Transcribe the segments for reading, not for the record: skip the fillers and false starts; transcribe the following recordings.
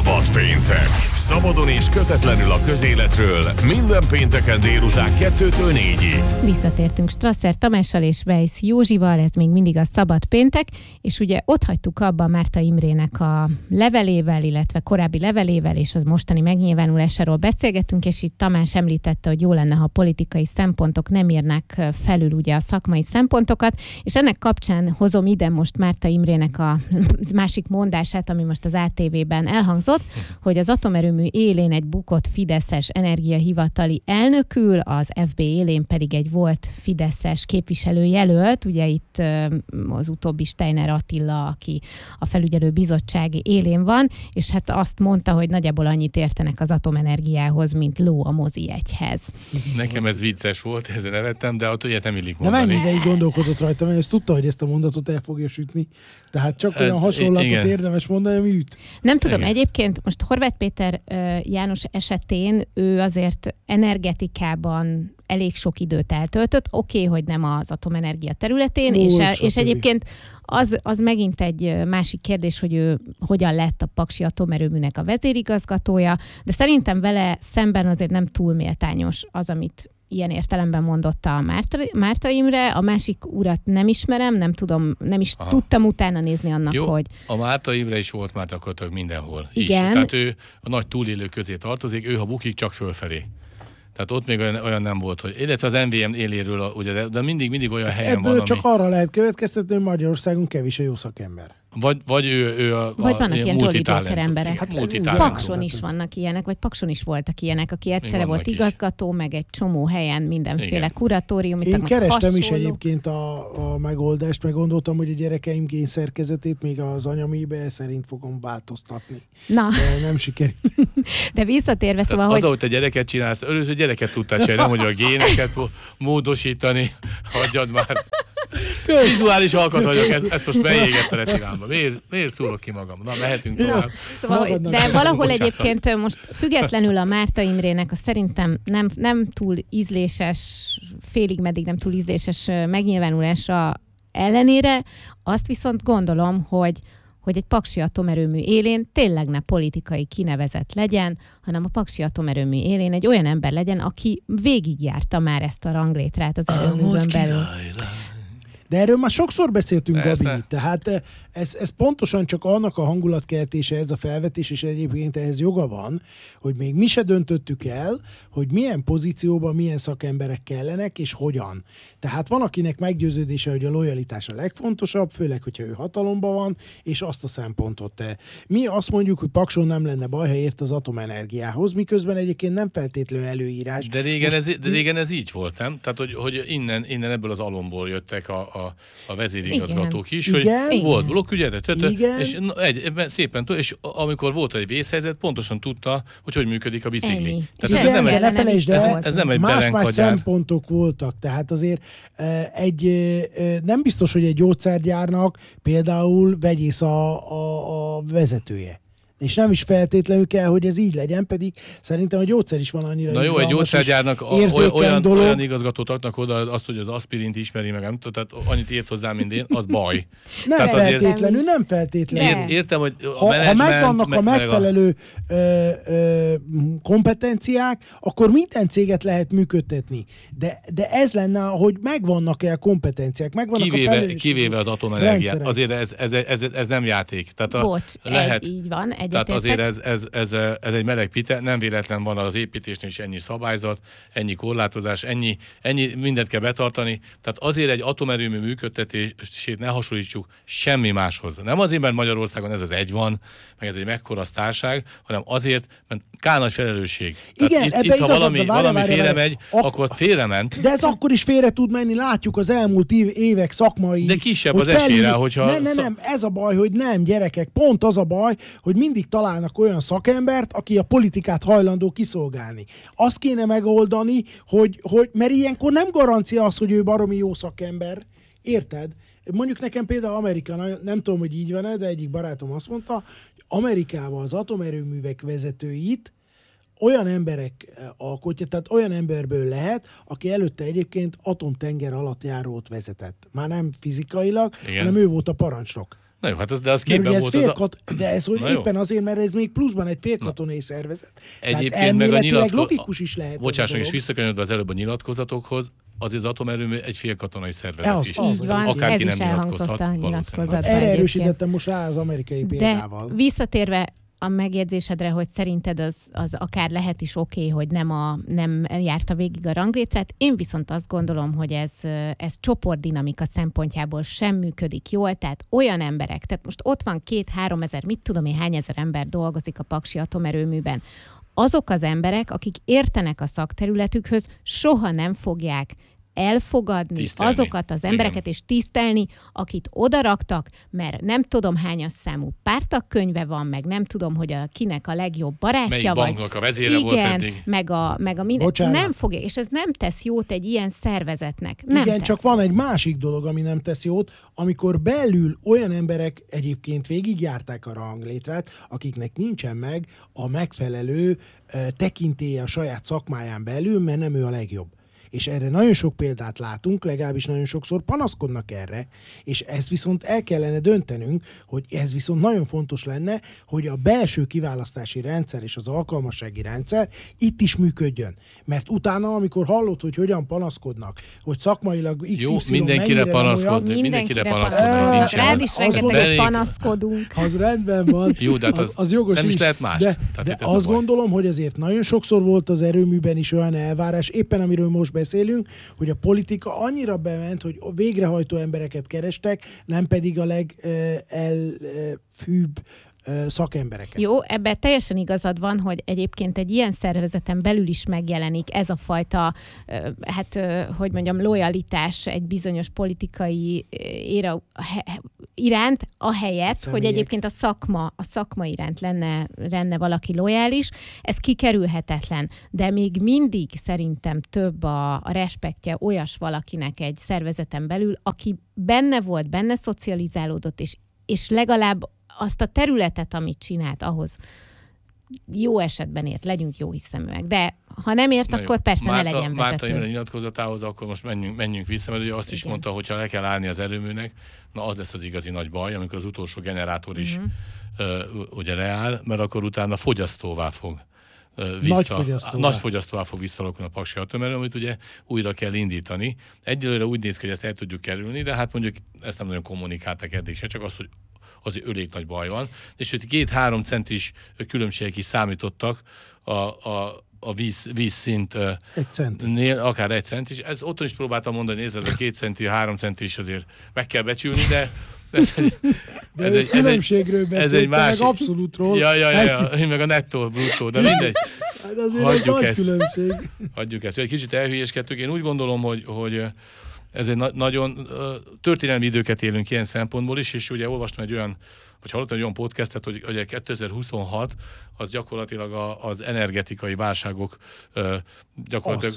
Szabad péntek. Szabadon és kötetlenül a közéletről minden pénteken délután 2-től 4-ig. Visszatértünk Strasser Tamással és Weisz Józsival, ez még mindig a Szabad péntek, és ugye ott hagytuk abba Márta Imrének a levelével, illetve korábbi levelével, és az mostani megnyilvánulásáról beszélgettünk, és itt Tamás említette, hogy jó lenne, ha politikai szempontok nem írnák felül ugye a szakmai szempontokat, és ennek kapcsán hozom ide most Márta Imrének a másik mondását, ami most az ATV-ben elhangzott, hogy az atomerőmű élén egy bukott fideszes energiahivatali elnökül, az FB élén pedig egy volt fideszes képviselőjelölt, ugye itt az utóbbi Steiner Attila, aki a felügyelő bizottság élén van, és hát azt mondta, hogy nagyjából annyit értenek az atomenergiához, mint ló a mozi egyhez. Nekem ez vicces volt, ezzel nevettem, de ott ugye nem illik mondani. De mennyi ideig gondolkodott rajta, mert ezt tudta, hogy ezt a mondatot el fogja sütni. Tehát csak olyan hasonlatot érdemes mondani, ami üt. Nem tudom, egyébként most Horváth Péter János esetén ő azért energetikában elég sok időt eltöltött. Oké, hogy nem az atomenergia területén, és egyébként az megint egy másik kérdés, hogy ő hogyan lett a Paksi Atomerőműnek a vezérigazgatója, de szerintem vele szemben azért nem túl méltányos az, amit ilyen értelemben mondotta a Márta Imre. A másik urat nem ismerem, nem tudom, nem is tudtam utána nézni annak, jó, hogy... A Márta Imre is volt már gyakorlatilag mindenhol. Igen. Is. Tehát ő a nagy túlélő közé tartozik, ő ha bukik, csak fölfelé. Tehát ott még olyan nem volt, hogy illetve az MVM éléről, ugye, de mindig olyan helyen van, csak arra lehet következtetni, hogy Magyarországon kevés a jó szakember. Vagy ő vagy vannak ilyen Jolly Joker emberek. Hát Pakson is vannak ilyenek, vagy Pakson is voltak ilyenek, aki egyszerre volt igazgató, meg egy csomó helyen mindenféle kuratórium. Én kerestem is egyébként a megoldást, meg gondoltam, hogy a gyerekeim génszerkezetét még az anyamébe szerint fogom változtatni. Na. De nem sikerült. De visszatérve, szóval, hogy... Az, ahogy te gyereket csinálsz, először gyereket tudtál csinálni, nem, hogy a géneket módosítani, hagyjad már. Vizuális alkat vagyok, ezt most beégett a retinámba. Miért szúrok ki magam? Na, mehetünk tovább. Szóval, de valahol egyébként most függetlenül a Márta Imrének a szerintem nem túl ízléses, félig meddig nem túl ízléses megnyilvánulása ellenére, azt viszont gondolom, hogy egy Paksi Atomerőmű élén tényleg ne politikai kinevezett legyen, hanem a Paksi Atomerőmű élén egy olyan ember legyen, aki végigjárta már ezt a ranglétrát az erőművön belül. De erről már sokszor beszéltünk, persze. Gabi. Tehát ez pontosan csak annak a hangulatkeltése, ez a felvetés, és egyébként ehhez joga van, hogy még mi se döntöttük el, hogy milyen pozícióban milyen szakemberek kellenek, és hogyan. Tehát van, akinek meggyőződése, hogy a lojalitás a legfontosabb, főleg, hogyha ő hatalomban van, és azt a szempontot. Mi azt mondjuk, hogy Pakson nem lenne baj, ha ért az atomenergiához, miközben egyébként nem feltétlenül előírás. De régen ez így volt, nem? Tehát, hogy innen ebből az alomból jöttek a vezérigazgatók is, hogy volt blokkügye, és szépen tudta, és amikor volt egy vészhelyzet, pontosan tudta, hogy működik a bicikli. Tehát ez nem egy más belenkagyár. szempontok voltak, tehát azért nem biztos, hogy egy gyógyszergyárnak például vegyész a vezetője. És nem is feltétlenül kell, hogy ez így legyen, pedig szerintem a gyógyszer is van annyira. Na jó, egy gyógyszergyárnak olyan igazgatót adnak oda, azt, hogy az aspirint ismeri meg, nem tudom, tehát annyit ért hozzá, mint én, az baj. Nem feltétlenül. Értem, hogy ha megvannak a megfelelő kompetenciák, akkor minden céget lehet működtetni. De ez lenne, hogy megvannak-e a kompetenciák, kivéve az atomenergia. Azért ez nem játék. Bocs, lehet, így van. Tehát azért ez egy meleg pite, nem véletlen van az építésnél is ennyi szabályzat, ennyi korlátozás, ennyi mindent kell betartani. Tehát azért egy atomerőmű működtetését ne hasonlítsuk semmi máshoz. Nem azért, mert Magyarországon ez az egy van, meg ez egy mekkora sztárság, hanem azért, mert kár nagy felelősség. Igen, itt ha valami félremegy, akkor félrement. De ez akkor is félre tud menni, látjuk az elmúlt évek szakmai... De kisebb az esélye, hogyha... Nem, ez a baj, hogy nem, gyerekek, pont az a baj, hogy mindig találnak olyan szakembert, aki a politikát hajlandó kiszolgálni. Azt kéne megoldani, hogy mert ilyenkor nem garancia az, hogy ő baromi jó szakember. Érted? Mondjuk nekem például Amerika, nem tudom, hogy így van-e, de egyik barátom azt mondta, hogy Amerikában az atomerőművek vezetőit olyan emberek alkotja, tehát olyan emberből lehet, aki előtte egyébként atomtenger alatt járót vezetett. Már nem fizikailag, hanem ő volt a parancsnok. Na jó, hát de az képben ez volt de ez hogy éppen azért, mert ez még pluszban egy félkatonai szervezet. Egyébként meg a logikus is lehet. Bocsásson, és visszakanyarodva az előbb a nyilatkozatokhoz, az atomerőmű egy félkatonai szervezet is. Így van, akárki ez is nem elhangzott a nyilatkozatban. Erre erősítettem most rá az amerikai példával. De visszatérve a megjegyzésedre, hogy szerinted az akár lehet is oké, hogy nem járta végig a ranglétrát. Én viszont azt gondolom, hogy ez csoportdinamika szempontjából sem működik jól, tehát olyan emberek, tehát most ott van 2-3 ezer, mit tudom én, hány ezer ember dolgozik a paksi atomerőműben. Azok az emberek, akik értenek a szakterületükhöz, soha nem fogják elfogadni azokat az embereket, és tisztelni, akit odaraktak, mert nem tudom hányas számú pártagkönyve van, meg nem tudom, hogy kinek a legjobb barátja, melyik banknak a vezére volt eddig. meg a minden. Nem fogja, és ez nem tesz jót egy ilyen szervezetnek. Nem igen, tesz. Csak van egy másik dolog, ami nem tesz jót, amikor belül olyan emberek egyébként végigjárták a ranglétrát, akiknek nincsen meg a megfelelő tekintélye a saját szakmáján belül, mert nem ő a legjobb. És erre nagyon sok példát látunk, legalábbis nagyon sokszor panaszkodnak erre, és ezt viszont el kellene döntenünk, hogy ez viszont nagyon fontos lenne, hogy a belső kiválasztási rendszer és az alkalmassági rendszer itt is működjön. Mert utána, amikor hallod, hogy hogyan panaszkodnak, hogy szakmailag XY jó, mindenkire panaszkodni, rád is rengeteget panaszkodunk. Az rendben van, jó, de az jogos nem is lehet más. De azt gondolom, hogy azért nagyon sokszor volt az erőműben is olyan elvárás, éppen amiről most beszélünk, hogy a politika annyira bement, hogy végrehajtó embereket kerestek, nem pedig a legelfűbb szakembereket. Jó, ebben teljesen igazad van, hogy egyébként egy ilyen szervezeten belül is megjelenik ez a fajta, hogy mondjam, lojalitás egy bizonyos politikai iránt, ahelyett, hogy egyébként a szakma iránt lenne valaki lojális. Ez kikerülhetetlen, de még mindig szerintem több a respektje olyas valakinek egy szervezeten belül, aki benne volt, benne szocializálódott, és legalább azt a területet, amit csinált, ahhoz jó esetben ért, legyünk jó hiszeműek. De ha nem ért, akkor persze ne legyen vezető. Márta Imre nyilatkozatához, akkor most menjünk vissza, mert ugye azt is mondta, hogy ha le kell állni az erőműnek, na az lesz az igazi nagy baj, amikor az utolsó generátor is ugye leáll, mert akkor utána fogyasztóvá fog nagy fogyasztóvá fog visszalakulni a paksi atomerőmű, amit ugye újra kell indítani. Egyelőre úgy néz ki, hogy ezt el tudjuk kerülni, de hát mondjuk ezt nem nagyon kommunikálták eddig se, csak azt, hogy azért elég nagy baj van. És hogy 2-3 centis különbségek is számítottak a vízszint akár 1 cent is. Ez otthon is próbáltam mondani, ez a 2 centi, 3 centi is azért meg kell becsülni, de ez egy másik, meg abszolútról. Ja, meg a nettó, bruttó, de mindegy. Hagyjuk ezt. Egy kicsit elhülyéskedtünk. Én úgy gondolom, hogy ez egy nagyon történelmi időket élünk ilyen szempontból is, és ugye olvastam hallottam egy olyan podcastet, hogy 2026 az gyakorlatilag az energetikai válságok gyakorlatilag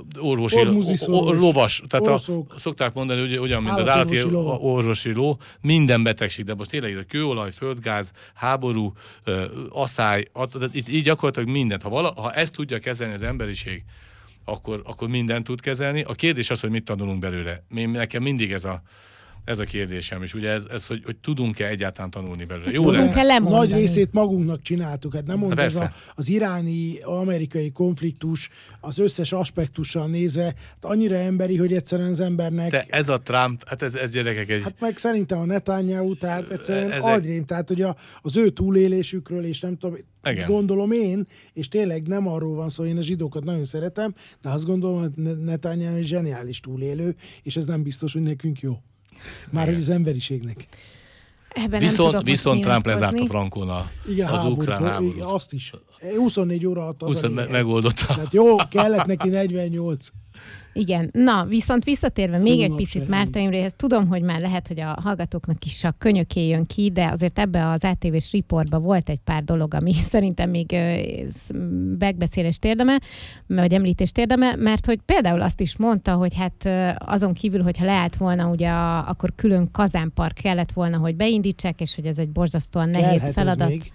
lovas. Tehát szokták mondani, hogy ugyan, mint az állati orvosi ló, minden betegség, de most tényleg a kőolaj, földgáz, háború, asszály, így gyakorlatilag mindent. Ha ezt tudja kezelni az emberiség, akkor mindent tud kezelni. A kérdés az, hogy mit tanulunk belőle. Nekem mindig ez a kérdésem, és ugye ez hogy tudunk-e egyáltalán tanulni belőle. Jó, tudunk-e lemondani? Nagy részét magunknak csináltuk. Hát nem mondom, az iráni-amerikai konfliktus az összes aspektussal nézve, hát annyira emberi, hogy egyszerűen az embernek... De ez a Trump, hát ez gyerekek egy... Hát meg szerintem a Netanyahu, tehát egyszerűen agyrém, tehát hogy az ő túlélésükről, és nem tudom, gondolom én, és tényleg nem arról van szó, én a zsidókat nagyon szeretem, de azt gondolom, hogy Netanyahu egy zseniális túlélő, és ez nem biztos, hogy nekünk jó. Már hogy az emberiségnek. Viszont Trump lezárta Frankon az ukrán háborút. Azt is. 24 óra alatt az megoldotta. Tehát jó, kellett neki 48. Igen. Na, viszont visszatérve még egy picit Márta Imréhez, tudom, hogy már lehet, hogy a hallgatóknak is a könyöké jön ki, de azért ebbe az ATV-s riportban volt egy pár dolog, ami szerintem még megbeszélést érdemel, vagy említést érdemel, mert hogy például azt is mondta, hogy hát azon kívül, hogyha leállt volna, ugye akkor külön kazánpark kellett volna, hogy beindítsák, és hogy ez egy borzasztóan nehéz feladat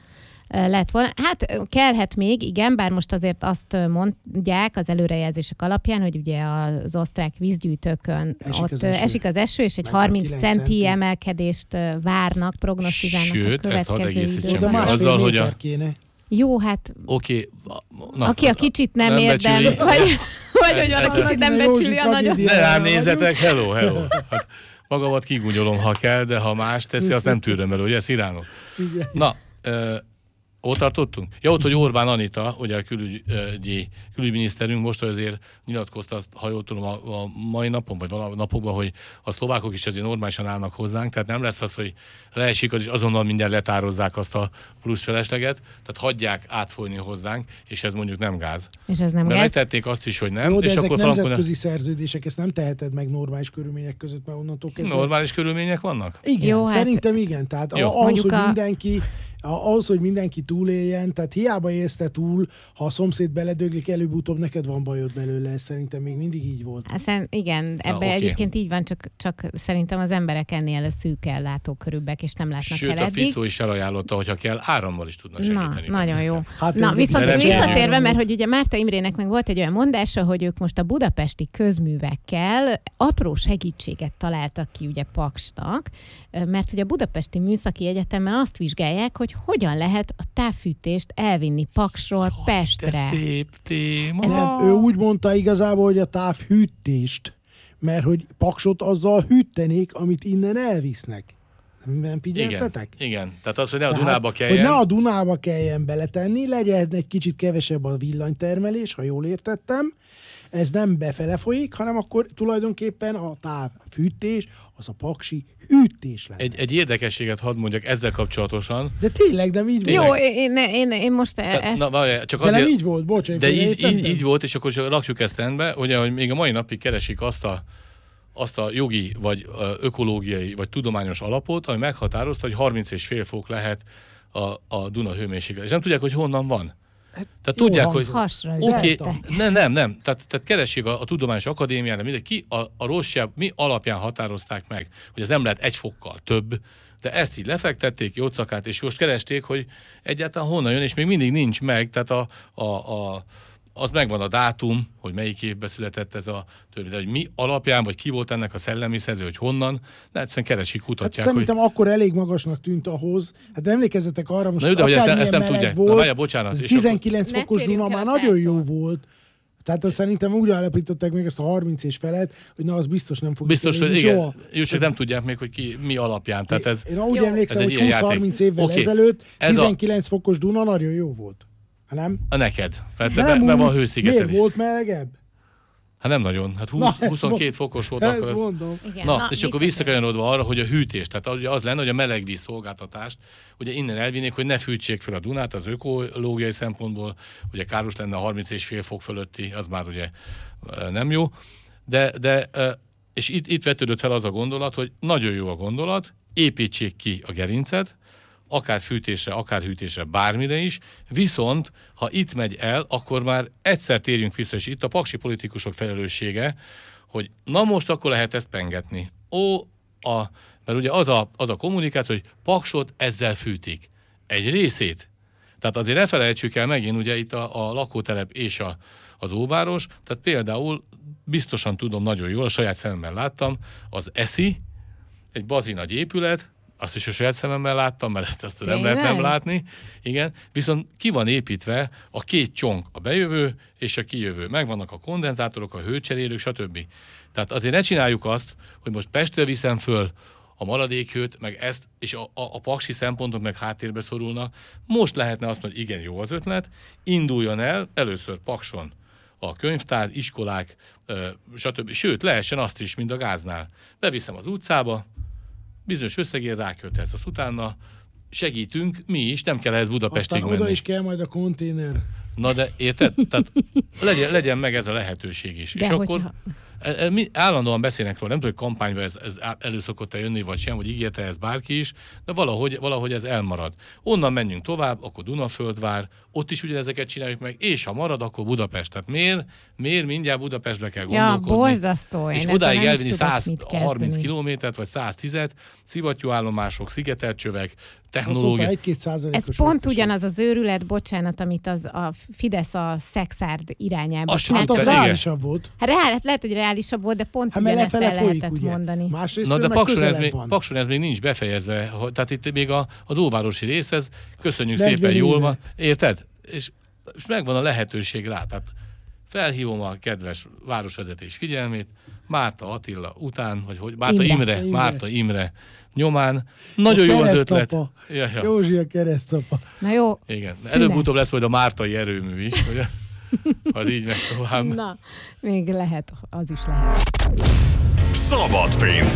lett volna. Hát kellhet még, igen, bár most azért azt mondják az előrejelzések alapján, hogy ugye az osztrák vízgyűjtőkön esik az eső, és egy 30 centi emelkedést várnak, prognosztizálnak a következő időben. De másfél méter kéne. Jó, hát Oké. Aki a kicsit nem érdem, vagy hogy van, a kicsit nem becsüli a nagyon. Ne rám nézzetek, hello. Hát magamat kigúnyolom, ha kell, de ha más teszi, azt nem tűröm el, ugye, sziránok? Na, ott tartottunk? Ja, ott, hogy Orbán Anita, ugye a külügyminiszterünk most azért nyilatkozta, azt, ha jól tudom, a mai napon, vagy valami napokban, hogy a szlovákok is azért normálisan állnak hozzánk, tehát nem lesz az, hogy leesik, az is azonnal mindjárt letározzák azt a plusz felesleget, tehát hagyják átfolyni hozzánk, és ez mondjuk nem gáz. És ez nem mert gáz? megtették azt is, hogy nem. Jó, de és ezek akkor nemzetközi szerződések, ezt nem teheted meg normális körülmények között, mert onnantól kezdve... Normális körülmények vannak? Igen, jó, szerintem igen. Tehát ahhoz, hogy mindenki túléljen, tehát hiába élsz te túl, ha a szomszéd beledöglik, előbb-utóbb neked van bajod belőle, szerintem még mindig így volt. Igen, ebben egyébként így van, csak szerintem az emberek ennél szűkkel látókörűbbek, és nem látnak el eddig. Sőt, a Ficó is felajánlotta, hogyha kell, árammal is tudnak segíteni. Nagyon jó. Hát viszont visszatérve, mert hogy ugye Márta Imrének meg volt egy olyan mondása, hogy ők most a budapesti közművekkel apró segítséget találtak ki ugye Paksnak, mert hogy a Budapesti Műszaki Egyetemen azt vizsgálják, hogy hogyan lehet a távfűtést elvinni Paksról Pestre. De szép téma. Nem, ő úgy mondta igazából, hogy a távhűtést, mert hogy Paksot azzal hűtenék, amit innen elvisznek. Nem figyeltetek? Igen. Tehát az, hogy ne a Dunába kelljen. Hogy ne a Dunába kelljen beletenni, legyen egy kicsit kevesebb a villanytermelés, ha jól értettem. Ez nem befele folyik, hanem akkor tulajdonképpen a távfűtés, az a paksi hűtés lenne. Egy érdekességet hadd mondjak ezzel kapcsolatosan. De tényleg nem így volt. Jó, én én most ezt... Csak de azért... nem így volt, bocsánat. De így volt, és akkor lakjuk ezt rendbe, ugye, hogy még a mai napig keresik azt a jogi, vagy ökológiai, vagy tudományos alapot, ami meghatározta, hogy 30,5 fok lehet a Duna hőmérséklet. És nem tudják, hogy honnan van. Tehát tudják, hogy... Nem. Tehát keressék a Tudományos Akadémián, mindenki a rosszabb, mi alapján határozták meg, hogy ez nem lehet 1 fokkal több, de ezt így lefektették, jócakát, és most keresték, hogy egyáltalán honnan jön, és még mindig nincs meg, tehát az megvan a dátum, hogy melyik évben született ez a törvény, de hogy mi alapján, vagy ki volt ennek a szellemi szerző, hogy honnan, de egyszerűen keresik, kutatják. Hát szerintem akkor elég magasnak tűnt ahhoz. Hát emlékezzetek arra, most de ezt nem tudják. Volt, bocsánat. 19 fokos Duna már nagyon jó volt. Tehát azt szerintem úgy állapították még ezt a 30 és felet, hogy na, az biztos nem fog. Biztos, hogy igen. Jó, csak nem tudják még, hogy mi alapján. Tehát én úgy emlékszem, hogy 20-30 évvel ezelőtt 19 fokos Duna nagyon jó volt. Nem? Neked. Mert van hőszigetelés. Miért volt melegebb? Hát nem nagyon. Hát 22 fokos volt akkor. Mondom. És akkor visszakanyarodva arra, hogy a hűtés, tehát az lenne, hogy a melegvíz szolgáltatást ugye innen elvinnék, hogy ne fűtsék fel a Dunát az ökológiai szempontból, ugye káros lenne a 30,5 fok fölötti, az már ugye nem jó. És itt vetődött fel az a gondolat, hogy nagyon jó a gondolat, építsék ki a gerincet, akár fűtésre, akár hűtésre, bármire is, viszont ha itt megy el, akkor már egyszer térjünk vissza, és itt a paksi politikusok felelőssége, hogy na most akkor lehet ezt pengetni. Mert ugye az a kommunikáció, hogy Paksot ezzel fűtik. Egy részét. Tehát azért ne felejtsük el megint, ugye itt a lakótelep és az óváros, tehát például biztosan tudom nagyon jól, a saját szememmel láttam, az ESZI, egy bazinagy épület, azt is a saját szememmel láttam, mert azt nem lehet nem látni. Igen. Viszont ki van építve a 2 csonk, a bejövő és a kijövő. Megvannak a kondenzátorok, a hőcserélők, stb. Tehát azért ne csináljuk azt, hogy most Pestre viszem föl a maradékhőt, meg ezt, és a paksi szempontok meg háttérbe szorulnak. Most lehetne azt mondani, hogy igen, jó az ötlet, induljon el először Pakson a könyvtár, iskolák, stb. Sőt, lehessen azt is, mint a gáznál. Beviszem az utcába, bizonyos összegért ráköltesz, azt utána segítünk, mi is, nem kell ehhez Budapestig menni. Aztán oda is kell majd a konténer. Na de érted? Tehát legyen meg ez a lehetőség is. De és akkor Állandóan beszélnek róla, nem tudom, hogy kampányban ez elő szokott-e jönni, vagy sem, hogy ígérte ez bárki is, de valahogy ez elmarad. Onnan menjünk tovább, akkor Dunaföldvár, ott is ugyanezeket csináljuk meg, és ha marad, akkor Budapest. Tehát miért mindjárt Budapestbe kell gondolkodni? Ja, borzasztó. És odáig elvinni 130 kilométert, vagy 110-et, szivattyúállomások, szigetelcsövek, technológia. Ez pont ugyanaz az őrület, bocsánat, amit a Fidesz a Szexárd irányába. Hát az reálisabb volt. Hát lehet, hogy reálisabb volt, de pont ugyanezt el lehetett mondani. Másrészt de Pakson ez még nincs befejezve. Tehát itt még az óvárosi részhez, köszönjük szépen, jól van. Érted? És megvan a lehetőség rá. Tehát felhívom a kedves városvezetés figyelmét, Márta Attila után, vagy Márta Imre nyomán. Nagyon jó az ötlet. Ja. Józsi a keresztapa. Na jó. Igen. Előbb-utóbb lesz majd a mártai erőmű is, ugye? Az így meg tovább. Na, még lehet, az is lehet. Szabad péntek.